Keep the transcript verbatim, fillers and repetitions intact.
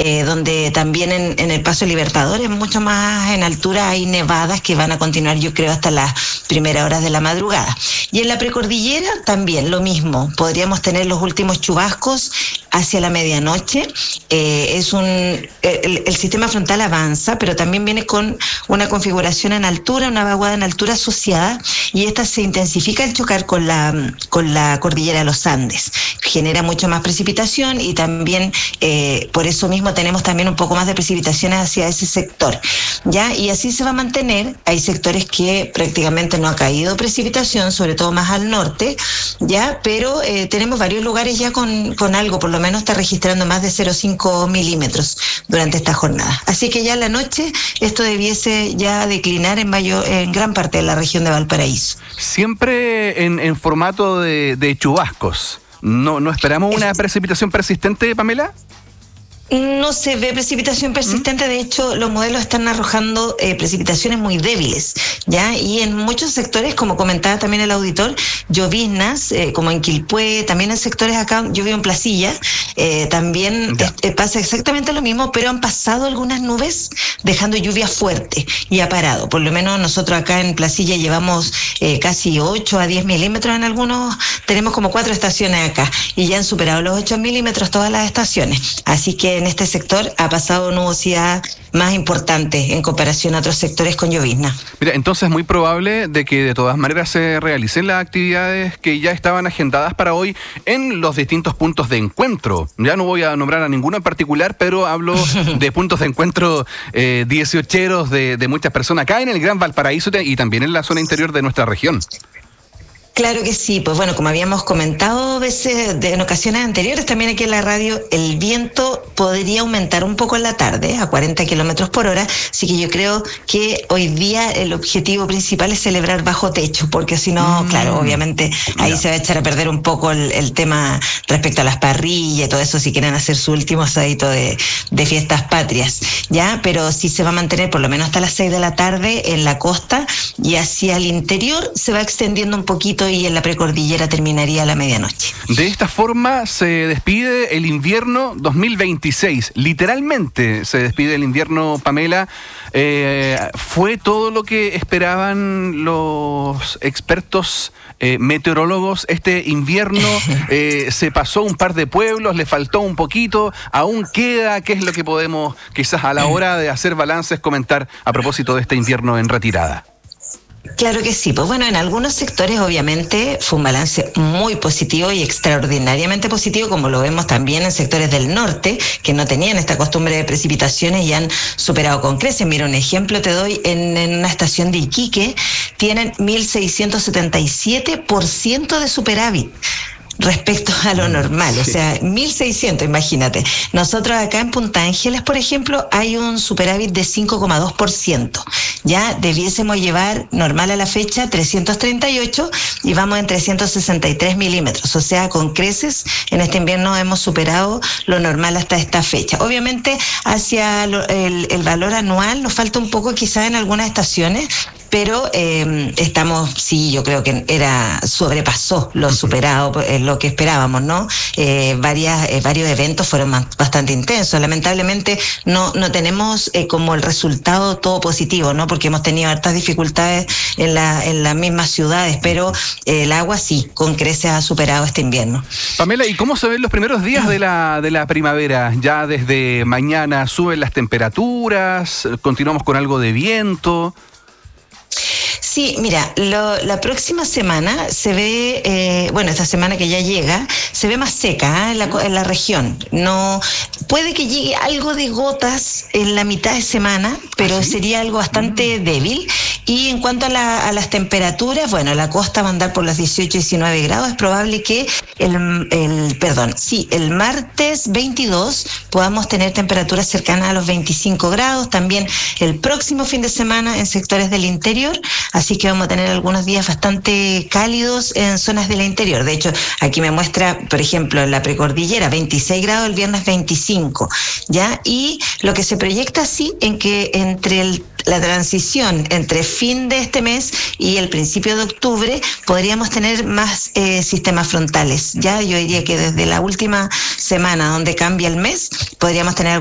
eh, donde también en, en el Paso Libertadores, mucho más en altura, hay nevadas que van a continuar, yo creo, hasta las primeras horas de la madrugada. Y en la precordillera también lo mismo, podríamos tener los últimos chubascos hacia la medianoche. Eh, es un el, el sistema frontal avanza, pero también viene con una configuración en altura, una vaguada en altura asociada, y esta se intensifica al chocar con la con la cordillera de los Andes, genera mucha más precipitación y también eh, por eso mismo tenemos también un poco más de precipitaciones hacia ese sector, ya, y así se va a mantener. Hay sectores que prácticamente no ha caído precipitación, sobre todo más al norte, ya, pero eh, tenemos varios lugares ya con, con algo, por lo menos está registrando más de cero coma cinco milímetros durante esta jornada. Así que ya en la noche esto debiese ya declinar en, mayor, en gran parte de la región de Valparaíso. Siempre en, en formato de, de chubascos. ¿No, no esperamos una precipitación persistente, Pamela? No se ve precipitación persistente, de hecho los modelos están arrojando eh, precipitaciones muy débiles, ¿ya? Y en muchos sectores, como comentaba también el auditor, lloviznas, eh, como en Quilpué, también en sectores acá, yo vivo en Placilla, eh, también eh, pasa exactamente lo mismo, pero han pasado algunas nubes dejando lluvia fuerte y ha parado. Por lo menos nosotros acá en Placilla llevamos eh, casi ocho a diez milímetros en algunos, tenemos como cuatro estaciones acá y ya han superado los ocho milímetros todas las estaciones, así que en este sector ha pasado nubosidad más importante en comparación a otros sectores con llovizna. Mira, entonces es muy probable de que de todas maneras se realicen las actividades que ya estaban agendadas para hoy en los distintos puntos de encuentro. Ya no voy a nombrar a ninguno en particular, pero hablo de puntos de encuentro eh, dieciocheros de, de muchas personas acá en el Gran Valparaíso y también en la zona interior de nuestra región. Claro que sí, pues bueno, como habíamos comentado veces de, en ocasiones anteriores, también aquí en la radio, el viento podría aumentar un poco en la tarde, a cuarenta kilómetros por hora, así que yo creo que hoy día el objetivo principal es celebrar bajo techo, porque si no, mm, claro, obviamente ahí ya se va a echar a perder un poco el, el tema respecto a las parrillas y todo eso, si quieren hacer su último asadito de, de fiestas patrias, ¿ya? Pero sí se va a mantener por lo menos hasta las seis de la tarde en la costa y hacia el interior se va extendiendo un poquito y en la precordillera terminaría a la medianoche. De esta forma se despide el invierno dos mil veintiséis. Literalmente se despide el invierno, Pamela. Eh, ¿Fue todo lo que esperaban los expertos eh, meteorólogos? Este invierno eh, se pasó un par de pueblos, le faltó un poquito, aún queda. ¿Qué es lo que podemos quizás a la hora de hacer balances comentar a propósito de este invierno en retirada? Claro que sí, pues bueno, en algunos sectores obviamente fue un balance muy positivo y extraordinariamente positivo, como lo vemos también en sectores del norte, que no tenían esta costumbre de precipitaciones y han superado con creces. Mira, un ejemplo te doy, en, en una estación de Iquique tienen mil seiscientos setenta y siete por ciento de superávit respecto a lo normal, sí. O sea, mil seiscientos, imagínate. Nosotros acá en Punta Ángeles, por ejemplo, hay un superávit de cinco coma dos por ciento. Ya debiésemos llevar normal a la fecha trescientos treinta y ocho y vamos en trescientos sesenta y tres milímetros. O sea, con creces en este invierno hemos superado lo normal hasta esta fecha. Obviamente, hacia lo, el, el valor anual nos falta un poco quizás en algunas estaciones, pero eh, estamos, sí, yo creo que era sobrepasó lo superado, eh, lo que esperábamos, ¿no? Eh, varias, eh, varios eventos fueron más, bastante intensos. Lamentablemente no, no tenemos eh, como el resultado todo positivo, ¿no? Porque hemos tenido hartas dificultades en, la, en las mismas ciudades, pero eh, el agua sí, con creces ha superado este invierno. Pamela, ¿y cómo se ven los primeros días de la, de la primavera? Ya desde mañana suben las temperaturas, continuamos con algo de viento. Sí, mira, lo, la próxima semana se ve, eh, bueno, esta semana que ya llega, se ve más seca ¿eh? en, la, en la región. No, puede que llegue algo de gotas en la mitad de semana, pero ¿ah, sí? sería algo bastante mm. débil. Y en cuanto a, la, a las temperaturas, bueno, la costa va a andar por los dieciocho, diecinueve grados. Es probable que el, el, perdón, sí, el martes veintidós podamos tener temperaturas cercanas a los veinticinco grados. También el próximo fin de semana en sectores del interior. Así que vamos a tener algunos días bastante cálidos en zonas del interior. De hecho, aquí me muestra, por ejemplo, en la precordillera, veintiséis grados, el viernes veinticinco, ¿ya? Y lo que se proyecta así en que entre el, la transición entre fin de este mes y el principio de octubre podríamos tener más eh, sistemas frontales, ¿ya? Yo diría que desde la última semana donde cambia el mes podríamos tener